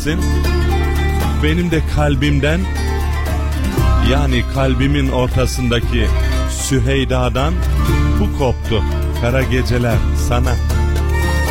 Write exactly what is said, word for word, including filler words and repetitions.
Benim de kalbimden, yani kalbimin ortasındaki Süheyda'dan bu koptu. Kara geceler sana.